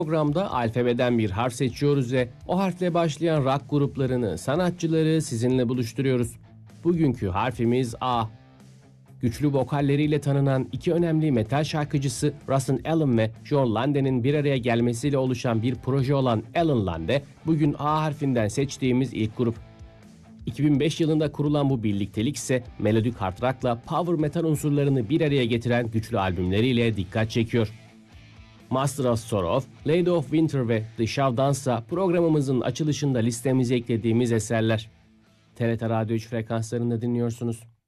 Programda alfabeden bir harf seçiyoruz ve o harfle başlayan rock gruplarını, sanatçıları sizinle buluşturuyoruz. Bugünkü harfimiz A. Güçlü vokalleriyle tanınan iki önemli metal şarkıcısı Russell Allen ve John Lande'nin bir araya gelmesiyle oluşan bir proje olan Allen Lande, bugün A harfinden seçtiğimiz ilk grup. 2005 yılında kurulan bu birliktelik ise melodik hard rock'la power metal unsurlarını bir araya getiren güçlü albümleriyle dikkat çekiyor. Master of Sorrow, Lady of Winter ve The Show Dance'a programımızın açılışında listemize eklediğimiz eserler. TRT Radyo 3 frekanslarında dinliyorsunuz.